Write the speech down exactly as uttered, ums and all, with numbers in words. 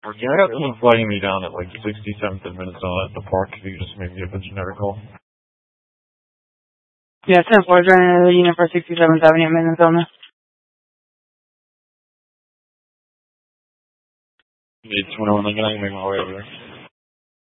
Yeah, I got someone flying me down at like sixty-seventh and Minnesota at the park. If you could just maybe give a generic call. Yeah, ten four, joining the unit for sixty-seventh Avenue, Minnesota. It's when I'm going to make my way over there.